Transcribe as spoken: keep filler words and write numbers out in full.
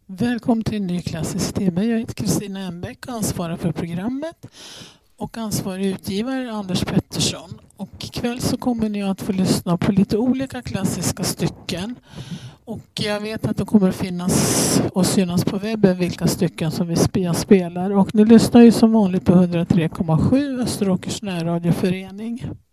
Välkommen till en ny klassisk T V. Jag heter Kristina Enbeck och ansvarar för programmet. Och ansvarig utgivare är Anders Pettersson. Och ikväll så kommer ni att få lyssna på lite olika klassiska stycken. Och jag vet att det kommer att finnas och synas på webben vilka stycken som vi spelar. Och ni lyssnar ju som vanligt på hundratre komma sju Österåkers närradioförening.